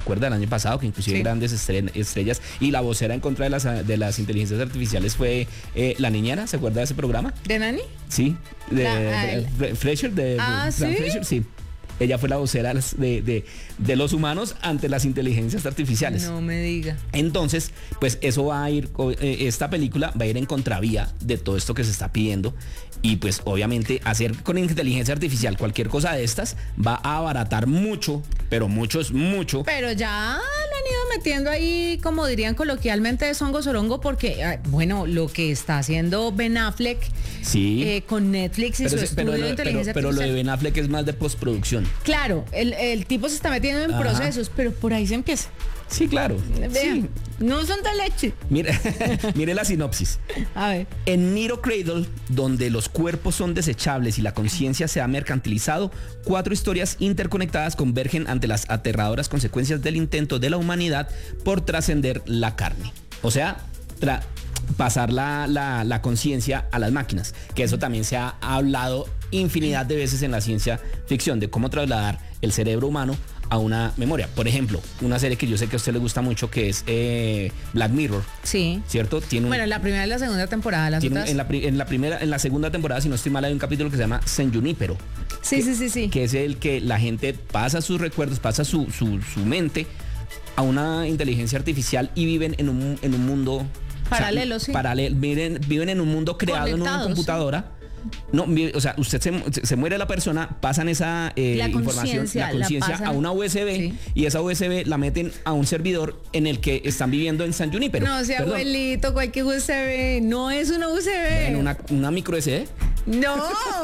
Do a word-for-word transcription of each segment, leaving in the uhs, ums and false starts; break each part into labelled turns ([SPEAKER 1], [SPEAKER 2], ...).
[SPEAKER 1] acuerda del año pasado, que inclusive
[SPEAKER 2] Sí.
[SPEAKER 1] grandes estre- estrellas, y la vocera en contra de las, de las inteligencias artificiales fue eh, La Niñera, ¿se acuerda de ese programa?
[SPEAKER 2] ¿De Nani?
[SPEAKER 1] Sí, de,
[SPEAKER 2] La-
[SPEAKER 1] de- de Fleischer, de,
[SPEAKER 2] Ah,
[SPEAKER 1] de Fran
[SPEAKER 2] ¿sí?
[SPEAKER 1] Fleischer, sí. Ella fue la vocera de, las- de, de- de los humanos ante las inteligencias artificiales.
[SPEAKER 2] No me diga.
[SPEAKER 1] Entonces, pues eso va a ir, eh, esta película va a ir en contravía de todo esto que se está pidiendo y pues obviamente hacer con inteligencia artificial cualquier cosa de estas va a abaratar mucho, pero mucho es mucho.
[SPEAKER 2] Pero ya lo han ido metiendo ahí, como dirían coloquialmente, de songo sorongo, porque, ah, bueno, lo que está haciendo Ben Affleck
[SPEAKER 1] Sí.
[SPEAKER 2] eh, con Netflix y
[SPEAKER 1] pero,
[SPEAKER 2] su
[SPEAKER 1] se- pero,
[SPEAKER 2] estudio de
[SPEAKER 1] lo- pero,
[SPEAKER 2] inteligencia
[SPEAKER 1] pero lo de
[SPEAKER 2] artificial.
[SPEAKER 1] Ben Affleck es más de postproducción.
[SPEAKER 2] Claro, el, el tipo se está metiendo en
[SPEAKER 1] Ajá.
[SPEAKER 2] procesos, pero por ahí se empieza.
[SPEAKER 1] Sí, claro.
[SPEAKER 2] Vean,
[SPEAKER 1] Sí.
[SPEAKER 2] no son de leche.
[SPEAKER 1] Mire, mire la sinopsis.
[SPEAKER 2] A ver.
[SPEAKER 1] En Nero Cradle, donde los cuerpos son desechables y la conciencia se ha mercantilizado, cuatro historias interconectadas convergen ante las aterradoras consecuencias del intento de la humanidad por trascender la carne. O sea, tra- pasar la, la, la conciencia a las máquinas, que eso también se ha hablado infinidad de veces en la ciencia ficción, de cómo trasladar el cerebro humano a una memoria. Por ejemplo, una serie que yo sé que a usted le gusta mucho, que es eh, Black Mirror,
[SPEAKER 2] Sí.
[SPEAKER 1] ¿cierto? Tiene un,
[SPEAKER 2] Bueno, la primera y la segunda temporada, las
[SPEAKER 1] tiene un-
[SPEAKER 2] otras.
[SPEAKER 1] en, la, pri- en la primera, en la segunda temporada, si no estoy mal, hay un capítulo que se llama San Junípero,
[SPEAKER 2] Sí, sí, sí, sí.
[SPEAKER 1] que es el que la gente pasa sus recuerdos, pasa su, su, su mente a una inteligencia artificial y viven en un, en un mundo
[SPEAKER 2] Paralelo, sí.
[SPEAKER 1] paralelo, viven, viven en un mundo creado en una
[SPEAKER 2] Conectados,
[SPEAKER 1] computadora. No, vi- o sea, usted se, se muere la persona, pasan esa eh,
[SPEAKER 2] La
[SPEAKER 1] información,
[SPEAKER 2] conciencia,
[SPEAKER 1] la
[SPEAKER 2] la
[SPEAKER 1] conciencia
[SPEAKER 2] pasan.
[SPEAKER 1] a una U S B
[SPEAKER 2] Sí.
[SPEAKER 1] y esa U S B la meten a un servidor en el que están viviendo en San Junípero.
[SPEAKER 2] No sea
[SPEAKER 1] Perdón,
[SPEAKER 2] abuelito, cualquier U S B. No es una U S B.
[SPEAKER 1] en una, una micro S D.
[SPEAKER 2] No.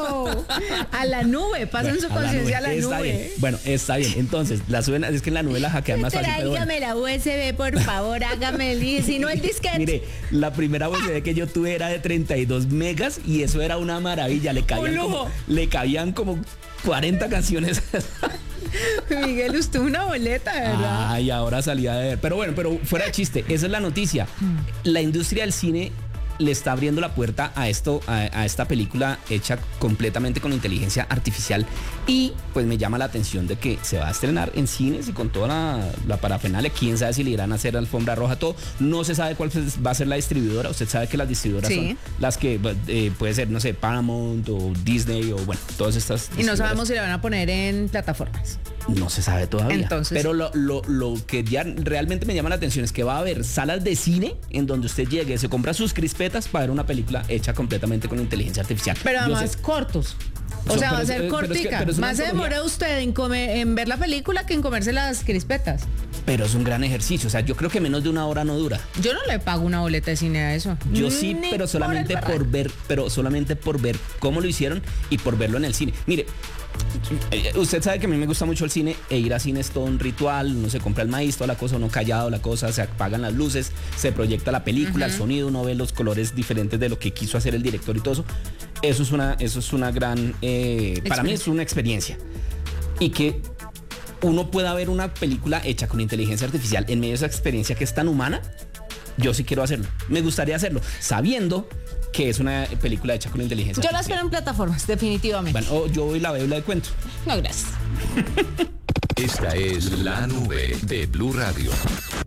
[SPEAKER 2] A la nube. Pasan
[SPEAKER 1] Bueno,
[SPEAKER 2] su conciencia a la
[SPEAKER 1] Está
[SPEAKER 2] nube.
[SPEAKER 1] bien. Bueno, está bien. Entonces, la suben, es que en la nube la hackean más fácil. Pero bueno.
[SPEAKER 2] Tráigame la U S B, por favor, hágame el y si no el disquete.
[SPEAKER 1] Mire, la primera U S B que yo tuve era de treinta y dos megas y eso era una maravilla. Le cabían,
[SPEAKER 2] Un
[SPEAKER 1] como,
[SPEAKER 2] lujo.
[SPEAKER 1] le cabían como cuarenta canciones.
[SPEAKER 2] Miguel, usted una boleta, ¿verdad?
[SPEAKER 1] Ay, ahora salía de ver. Pero bueno, pero fuera de chiste, esa es la noticia. La industria del cine le está abriendo la puerta a esto, a, a esta película hecha completamente con inteligencia artificial y pues me llama la atención de que se va a estrenar en cines y con toda la, la parafernalia. Quién sabe si le irán a hacer alfombra roja, todo. No se sabe cuál va a ser la distribuidora. Usted sabe que las distribuidoras
[SPEAKER 2] Sí.
[SPEAKER 1] son las que eh, puede ser, no sé, Paramount o Disney o bueno, todas estas.
[SPEAKER 2] Y no
[SPEAKER 1] distribuidoras.
[SPEAKER 2] sabemos si la van a poner en plataformas.
[SPEAKER 1] No se sabe todavía.
[SPEAKER 2] Entonces-
[SPEAKER 1] Pero lo, lo, lo que ya realmente me llama la atención es que va a haber salas de cine en donde usted llegue, se compra sus crispetas para ver una película hecha completamente con inteligencia artificial.
[SPEAKER 2] Pero
[SPEAKER 1] Yo
[SPEAKER 2] además
[SPEAKER 1] sé-
[SPEAKER 2] cortos. O
[SPEAKER 1] Son-
[SPEAKER 2] sea, va a
[SPEAKER 1] pero es-
[SPEAKER 2] ser
[SPEAKER 1] pero es que-
[SPEAKER 2] cortica.
[SPEAKER 1] pero es una
[SPEAKER 2] Más se
[SPEAKER 1] antología.
[SPEAKER 2] demora usted en, comer, en ver la película que en comerse las crispetas.
[SPEAKER 1] pero es un gran ejercicio. O sea, yo creo que menos de una hora no dura.
[SPEAKER 2] Yo no le pago una boleta de cine a eso.
[SPEAKER 1] Yo sí,
[SPEAKER 2] Ni
[SPEAKER 1] pero
[SPEAKER 2] por
[SPEAKER 1] solamente
[SPEAKER 2] el
[SPEAKER 1] por
[SPEAKER 2] barranco.
[SPEAKER 1] ver, pero solamente por ver cómo lo hicieron y por verlo en el cine. Mire, eh, usted sabe que a mí me gusta mucho el cine e ir a cine es todo un ritual, uno se compra el maíz, toda la cosa, uno callado, la cosa, se apagan las luces, se proyecta la película, el sonido, uno ve los colores diferentes de lo que quiso hacer el director y todo eso. Eso es una, eso es una gran, eh, para mí es una experiencia. Y que uno pueda ver una película hecha con inteligencia artificial en medio de esa experiencia que es tan humana, yo sí quiero hacerlo. Me gustaría hacerlo, sabiendo que es una película hecha con inteligencia
[SPEAKER 2] Yo la
[SPEAKER 1] artificial.
[SPEAKER 2] espero en plataformas, definitivamente.
[SPEAKER 1] Bueno, o yo voy y la veo y la de cuento.
[SPEAKER 2] No, gracias.
[SPEAKER 3] Esta es La Nube de Blue Radio.